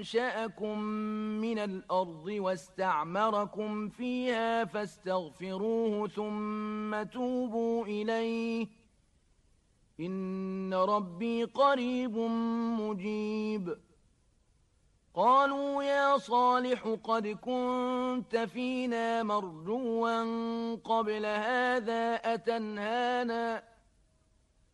أنشأكم من الأرض واستعمركم فيها فاستغفروه ثم توبوا إليه إن ربي قريب مجيب. قالوا يا صالح قد كنت فينا مرجوا قبل هذا